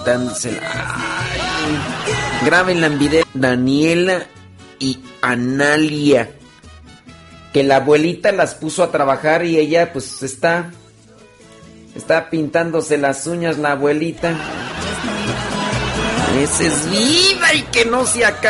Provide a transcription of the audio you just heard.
pintándosela. Ay, grábenla en video. Daniela y Analia. Que la abuelita las puso a trabajar y ella pues está pintándose las uñas la abuelita. Ese es viva y que no se acaba.